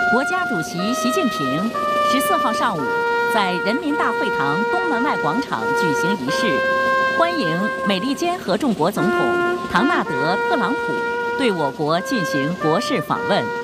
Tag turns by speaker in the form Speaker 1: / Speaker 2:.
Speaker 1: 国家主席习近平14号上午在人民大会堂东门外广场举行仪式，欢迎美利坚合众国总统唐纳德·特朗普对我国进行国事访问。